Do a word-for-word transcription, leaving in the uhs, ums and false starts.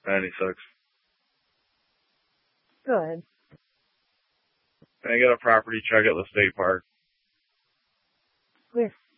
ninety-six. Go ahead. Can I get a property check at the state park? Where?